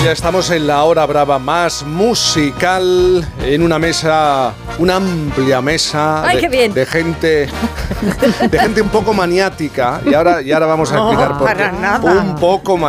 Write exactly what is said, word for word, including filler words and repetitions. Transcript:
Ya estamos en la hora brava más musical, en una mesa, una amplia mesa Ay, de, qué bien. de gente, de gente un poco maniática. Y ahora, y ahora vamos a explicar No, por para qué. nada. Un poco